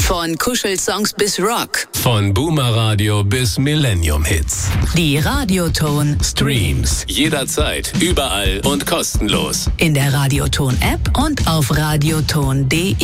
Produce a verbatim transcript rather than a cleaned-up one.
Von Kuschelsongs bis Rock. Von Boomer Radio bis Millennium Hits. Die Radioton Streams jederzeit, überall und kostenlos. in der Radioton App und auf radioton punkt de.